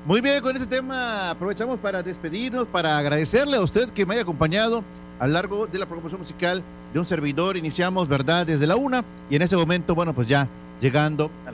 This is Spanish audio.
Muy bien, con este tema aprovechamos para despedirnos, para agradecerle a usted que me haya acompañado a lo largo de la programación musical de un servidor. Iniciamos, ¿verdad?, desde la una y en ese momento, bueno, pues ya llegando